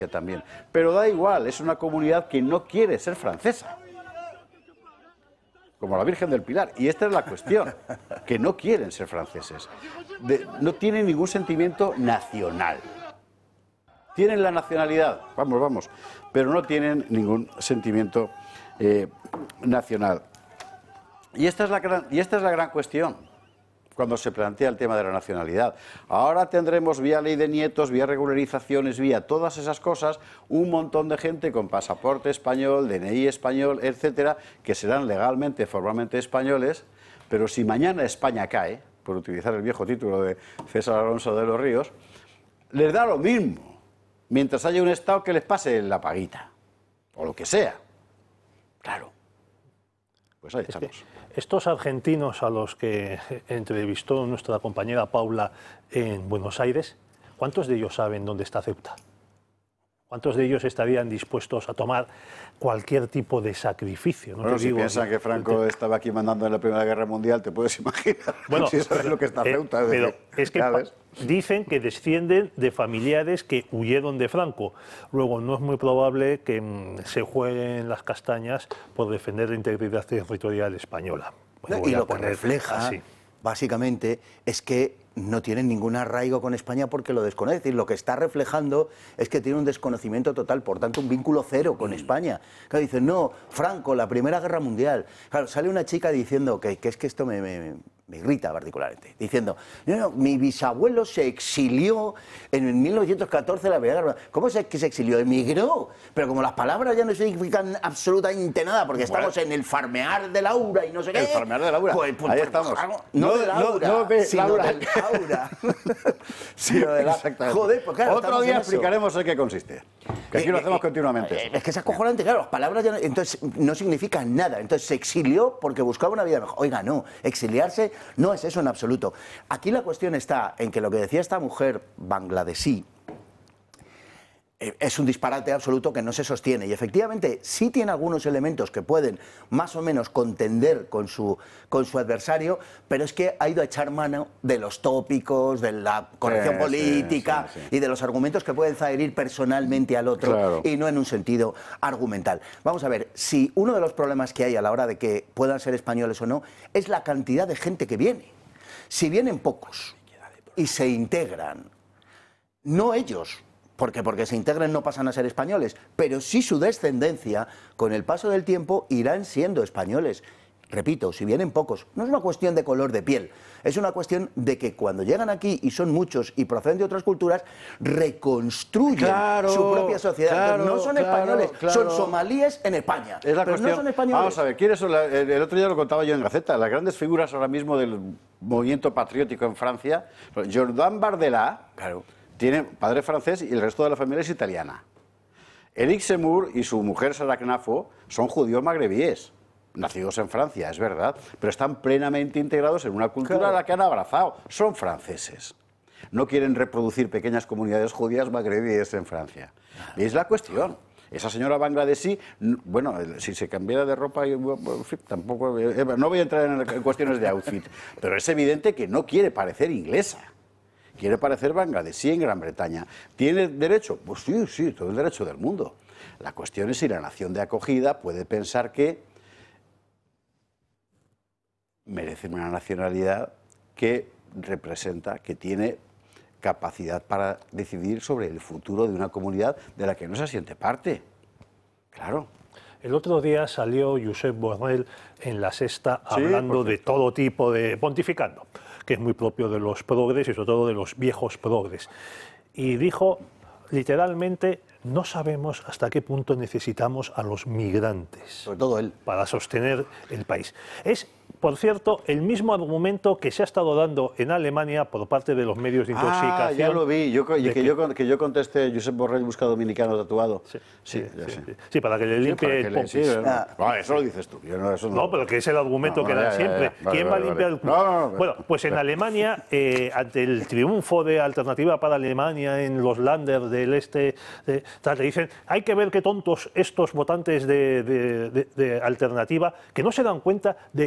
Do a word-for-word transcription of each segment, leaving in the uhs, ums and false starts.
también. Pero da igual, es una comunidad que no quiere ser francesa. Como la Virgen del Pilar. Y esta es la cuestión, que no quieren ser franceses. De, no tienen ningún sentimiento nacional. Tienen la nacionalidad, vamos, vamos, pero no tienen ningún sentimiento eh, nacional. Y esta, es la gran, y esta es la gran cuestión cuando se plantea el tema de la nacionalidad. Ahora tendremos vía ley de nietos, vía regularizaciones, vía todas esas cosas, un montón de gente con pasaporte español, D N I español, etcétera, que serán legalmente, formalmente españoles, pero si mañana España cae, por utilizar el viejo título de César Alonso de los Ríos, les da lo mismo, mientras haya un Estado que les pase la paguita, o lo que sea. Claro. Pues ahí estamos. Es que estos argentinos a los que entrevistó nuestra compañera Paula en Buenos Aires, ¿cuántos de ellos saben dónde está Ceuta? ¿Cuántos de ellos estarían dispuestos a tomar cualquier tipo de sacrificio? No bueno, te si digo, piensan que Franco te... estaba aquí mandando en la Primera Guerra Mundial, te puedes imaginar bueno, si sabes lo que está eh, Ceuta. Pero que, es que ¿sabes? Dicen que descienden de familiares que huyeron de Franco. Luego, no es muy probable que mmm, se jueguen las castañas por defender la integridad territorial española. Bueno, y lo que refleja, así. básicamente, es que no tienen ningún arraigo con España porque lo desconocen. Es decir, lo que está reflejando es que tiene un desconocimiento total, por tanto un vínculo cero con España. Claro, dicen, no, Franco, la Primera Guerra Mundial. Claro, sale una chica diciendo que, que es que esto me, me, me irrita particularmente, diciendo, no, no, mi bisabuelo se exilió en mil novecientos catorce la Primera Guerra Mundial. ¿Cómo es que se exilió? Emigró. Pero como las palabras ya no significan absolutamente nada, porque bueno, estamos en el farmear de Laura y no sé qué. El farmear de Laura. Pues, pues, ahí pues, estamos. No, no de Laura, no, no ve sino Laura. Del Laura. Sí, exactamente. Joder, pues claro, otro día explicaremos en qué consiste. Que aquí eh, lo hacemos eh, continuamente. Eh, es que es acojonante, claro, las palabras ya no, entonces no significan nada. Entonces se exilió porque buscaba una vida mejor. Oiga, no, exiliarse no es eso en absoluto. Aquí la cuestión está en que lo que decía esta mujer bangladesí es un disparate absoluto que no se sostiene y efectivamente sí tiene algunos elementos que pueden más o menos contender con su, con su adversario, pero es que ha ido a echar mano de los tópicos, de la corrección sí, política sí, sí, sí. y de los argumentos que pueden zaherir personalmente al otro claro. y no en un sentido argumental. Vamos a ver, si uno de los problemas que hay a la hora de que puedan ser españoles o no es la cantidad de gente que viene. Si vienen pocos y se integran, no ellos, porque porque se integren no pasan a ser españoles, pero sí su descendencia, con el paso del tiempo, irán siendo españoles. Repito, si vienen pocos, no es una cuestión de color de piel, es una cuestión de que cuando llegan aquí, y son muchos y proceden de otras culturas, reconstruyen claro, su propia sociedad. Claro, no son claro, españoles, claro. son somalíes en España, es la pero cuestión, no son españoles. Vamos a ver, ¿quiénes son la, el, el otro día lo contaba yo en Gaceta, las grandes figuras ahora mismo del movimiento patriótico en Francia, Jordan Bardella, claro. tiene padre francés y el resto de la familia es italiana. Éric Zemmour y su mujer Sarah Knafo son judíos magrebíes, nacidos en Francia, es verdad, pero están plenamente integrados en una cultura claro. a la que han abrazado. Son franceses. No quieren reproducir pequeñas comunidades judías magrebíes en Francia. Y es la cuestión. Esa señora bangladesí, bueno, si se cambiara de ropa, tampoco, no voy a entrar en cuestiones de outfit, pero es evidente que no quiere parecer inglesa. Quiere parecer bangladesí en Gran Bretaña. ¿Tiene derecho? Pues sí, sí, todo el derecho del mundo. La cuestión es si la nación de acogida puede pensar que merece una nacionalidad que representa, que tiene capacidad para decidir sobre el futuro de una comunidad de la que no se siente parte. Claro. El otro día salió Josep Borrell en La Sexta hablando sí, de todo tipo de... pontificando, que es muy propio de los progres y sobre todo de los viejos progres. Y dijo literalmente, no sabemos hasta qué punto necesitamos a los migrantes. Sobre todo él. Para sostener el país. Es, por cierto, el mismo argumento que se ha estado dando en Alemania por parte de los medios de intoxicación. Ah, ya lo vi, yo, que, que, yo, que yo contesté, Josep Borrell busca dominicano tatuado. Sí, sí, sí, sí, sí. sí para que le limpie sí, el pompis. Sí, ah. no, eso lo dices tú. Yo no, eso no. no, pero que es el argumento no, que dan ya, siempre. Ya, ya. Vale, ¿Quién vale, va a limpiar vale. el no, no, no, Bueno, pues en Alemania, eh, ante el triunfo de Alternativa para Alemania en los Länder del este, de, le dicen, hay que ver qué tontos estos votantes de, de, de, de Alternativa, que no se dan cuenta de, así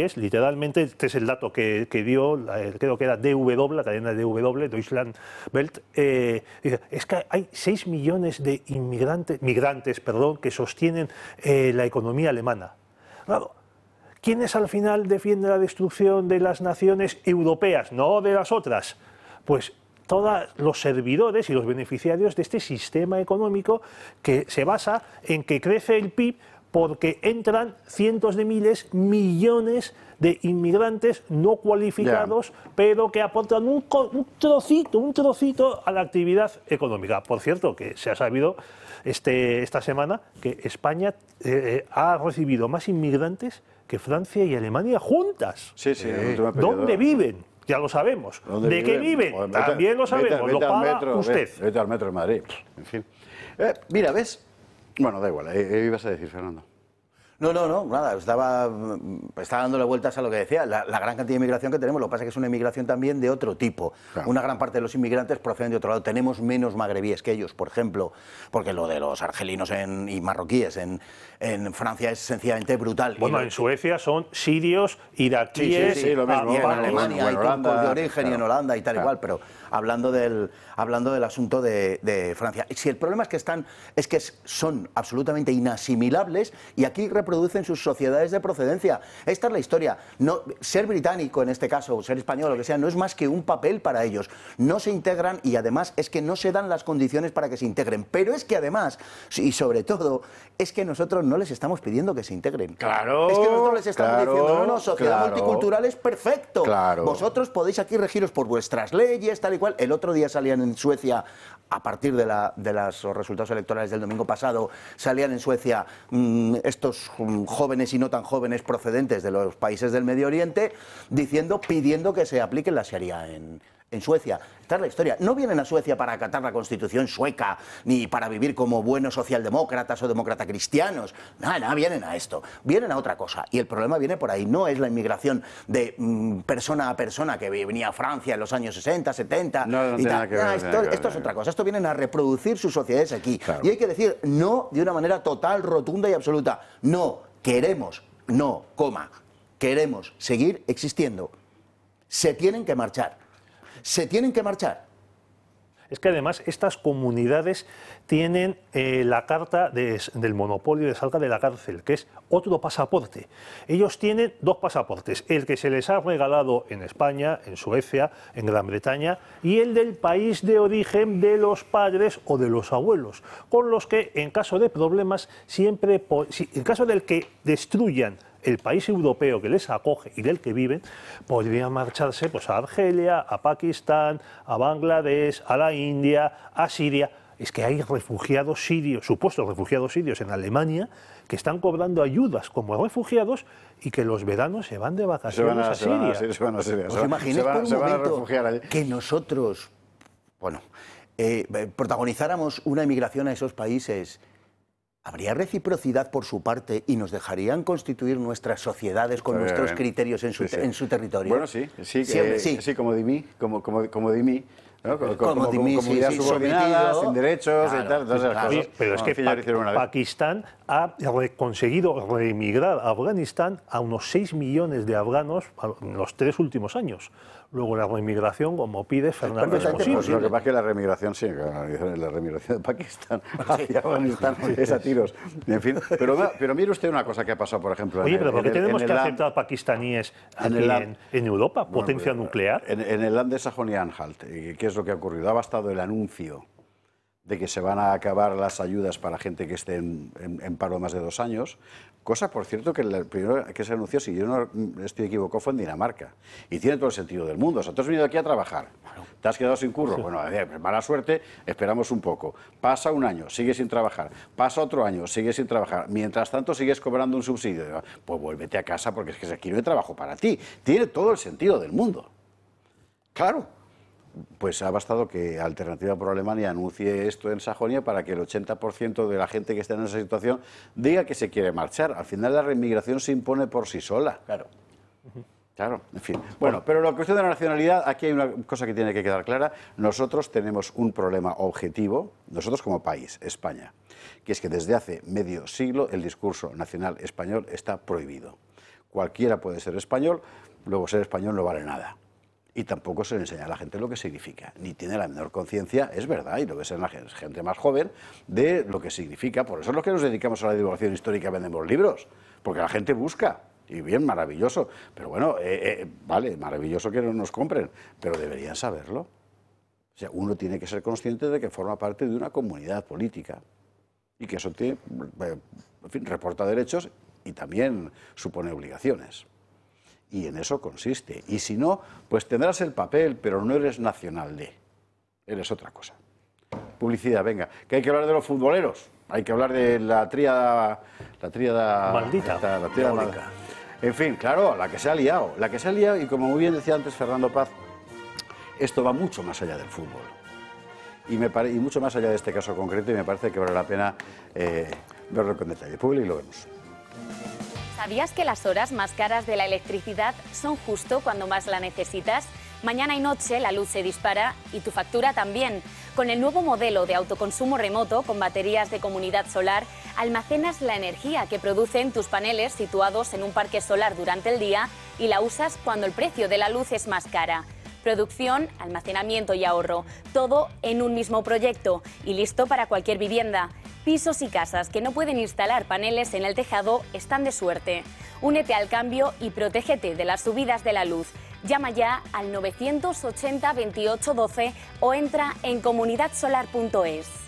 iraquíes, literalmente, este es el dato que, que dio, la, creo que era D W, la cadena D W, Deutschland Welt, eh, dice, es que hay seis millones de inmigrantes, migrantes perdón, que sostienen eh, la economía alemana. Claro, ¿quiénes al final defienden la destrucción de las naciones europeas, no de las otras? Pues todos los servidores y los beneficiarios de este sistema económico que se basa en que crece el P I B porque entran cientos de miles, millones de inmigrantes no cualificados, yeah. pero que aportan un, un trocito, un trocito a la actividad económica. Por cierto, que se ha sabido este, esta semana que España eh, ha recibido más inmigrantes que Francia y Alemania juntas. Sí, sí. Eh, ¿Dónde viven? Ya lo sabemos. ¿De qué viven? Pues vete, También lo sabemos. Vete, vete lo paga metro, usted. Vete, vete al metro de Madrid. En fin. Eh, mira, ¿ves? Bueno, da igual. Eh, ibas a decir, Fernando. No, no, no, nada, estaba, estaba dándole vueltas a lo que decía, la, la gran cantidad de inmigración que tenemos, lo que pasa es que es una inmigración también de otro tipo. Claro. Una gran parte de los inmigrantes proceden de otro lado, tenemos menos magrebíes que ellos, por ejemplo, porque lo de los argelinos en, y marroquíes en, en Francia es sencillamente brutal. Bueno, en Suecia son sirios, iraquíes, sí, sí, sí, lo mismo. Y en Alemania hay turcos de origen, claro, y en Holanda y tal, claro, igual, pero hablando del, hablando del asunto de, de Francia. Si el problema es que están, es que son absolutamente inasimilables y aquí reproducen sus sociedades de procedencia. Esta es la historia. No, ser británico en este caso, ser español, lo que sea, no es más que un papel para ellos. No se integran y además es que no se dan las condiciones para que se integren. Pero es que además, y sobre todo, es que nosotros no les estamos pidiendo que se integren. Claro. Es que nosotros les estamos claro, diciendo, no, no, sociedad claro, multicultural es perfecto. Claro. Vosotros podéis aquí regiros por vuestras leyes, tal y cual. El otro día salían en Suecia, a partir de, la, de los resultados electorales del domingo pasado, salían en Suecia mmm, estos mmm, jóvenes y no tan jóvenes procedentes de los países del Medio Oriente, diciendo, pidiendo que se aplique la Sharia en, en Suecia. Esta es la historia. No vienen a Suecia para acatar la Constitución sueca, ni para vivir como buenos socialdemócratas o demócrata cristianos. Nada, nada, vienen a esto. Vienen a otra cosa. Y el problema viene por ahí. No es la inmigración de mmm, persona a persona que venía a Francia en los años sesenta, setenta. No, no tiene nada que ver. Ah, esto, esto es otra cosa. Esto vienen a reproducir sus sociedades aquí. Claro. Y hay que decir no de una manera total, rotunda y absoluta. No, queremos, no, coma, queremos seguir existiendo. Se tienen que marchar. Se tienen que marchar. Es que además estas comunidades tienen eh, la carta de, del monopolio de salga de la cárcel, que es otro pasaporte. Ellos tienen dos pasaportes, el que se les ha regalado en España, en Suecia, en Gran Bretaña, y el del país de origen de los padres o de los abuelos, con los que en caso de problemas siempre, en caso del que destruyan el país europeo que les acoge y del que viven, podrían marcharse pues, a Argelia, a Pakistán, a Bangladesh, a la India, a Siria. Es que hay refugiados sirios, supuestos refugiados sirios en Alemania, que están cobrando ayudas como refugiados y que los veranos se van de vacaciones se van a, a se van a, Siria. se van a Siria. ¿Os imagináis se van, por un se van momento a refugiar allí? Que nosotros, bueno, eh, protagonizáramos una emigración a esos países? ¿Habría reciprocidad por su parte y nos dejarían constituir nuestras sociedades con Bien, nuestros bien. criterios en su, Sí, sí. en su territorio? Bueno, sí, sí, Sí, hombre, eh, sí. sí, como Dimi, como, como, como Dimi, ¿no? Como, Como como, Dimi, como sí, comunidad sí, subordinada, sometido. sin derechos Claro, y tal, todas esas claro. cosas. Sí, pero es No, que en fin, ya lo Pa- hicieron una vez. Pakistán ha re- conseguido reemigrar a Afganistán a unos seis millones de afganos en los tres últimos años. Luego la reemigración, como pide Fernando, es Perfectamente posible. Pues lo que pasa es que la remigración, sí, la remigración de Pakistán hacia Afganistán es a tiros. En fin, pero, pero mire usted una cosa que ha pasado, por ejemplo. Oye, en pero el, ¿por qué en el- tenemos en que el aceptar pakistaníes aquí en en, el Land- en Europa? Bueno, ¿Potencia pues, nuclear? En, en el Land de Sajonia-Anhalt, ¿qué es lo que ha ocurrido? Ha bastado el anuncio de que se van a acabar las ayudas para gente que esté en, en, en paro más de dos años, cosa, por cierto, que el primero que se anunció, si yo no estoy equivocado, fue en Dinamarca. Y tiene todo el sentido del mundo. O sea, tú has venido aquí a trabajar, te has quedado sin curro. Bueno, a ver, mala suerte, esperamos un poco. Pasa un año, sigues sin trabajar. Pasa otro año, sigues sin trabajar. Mientras tanto, sigues cobrando un subsidio. Pues vuélvete a casa porque es que aquí no hay trabajo para ti. Tiene todo el sentido del mundo. Claro. Pues ha bastado que Alternativa por Alemania anuncie esto en Sajonia para que el ochenta por ciento de la gente que está en esa situación diga que se quiere marchar. Al final la reinmigración se impone por sí sola. Claro. Claro, en fin. Bueno, pero la cuestión de la nacionalidad, aquí hay una cosa que tiene que quedar clara. Nosotros tenemos un problema objetivo, nosotros como país, España, que es que desde hace medio siglo el discurso nacional español está prohibido. cualquiera puede ser español, luego ser español no vale nada. Y tampoco se le enseña a la gente lo que significa, ni tiene la menor conciencia, es verdad, y lo ves en la gente más joven, de lo que significa. Por eso es lo que nos dedicamos a la divulgación histórica, vendemos libros, porque la gente busca, y bien, maravilloso, pero bueno, eh, eh, vale, maravilloso que no nos compren, pero deberían saberlo. O sea, uno tiene que ser consciente de que forma parte de una comunidad política, y que eso tiene, eh, en fin, reporta derechos y también supone obligaciones. Y en eso consiste. Y si no, pues tendrás el papel, pero no eres nacional de. Eres otra cosa. Publicidad, venga. Que hay que hablar de los futboleros. Hay que hablar de la tríada... La tríada... Maldita. Esta, la tríada maldita. En fin, claro, la que se ha liado. La que se ha liado, y como muy bien decía antes Fernando Paz, esto va mucho más allá del fútbol. Y, me pare, y mucho más allá de este caso concreto, y me parece que vale la pena eh, verlo con detalle. Publi y lo vemos. ¿Sabías que las horas más caras de la electricidad son justo cuando más la necesitas? Mañana y noche la luz se dispara y tu factura también. Con el nuevo modelo de autoconsumo remoto con baterías de comunidad solar, almacenas la energía que producen tus paneles situados en un parque solar durante el día y la usas cuando el precio de la luz es más cara. Producción, almacenamiento y ahorro, todo en un mismo proyecto y listo para cualquier vivienda. Pisos y casas que no pueden instalar paneles en el tejado están de suerte. Únete al cambio y protégete de las subidas de la luz. Llama ya al novecientos ochenta veintiocho doce o entra en comunidad solar punto es.